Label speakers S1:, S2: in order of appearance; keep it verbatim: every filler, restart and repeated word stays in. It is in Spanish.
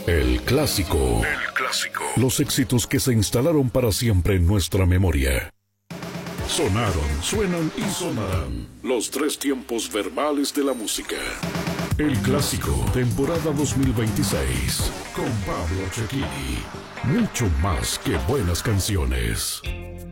S1: El clásico. El clásico. Los éxitos que se instalaron para siempre en nuestra memoria. Sonaron, suenan y sonarán. Los tres tiempos verbales de la música. El clásico, temporada dos mil veintiséis. Con Pablo Cecchini. Mucho más que buenas canciones.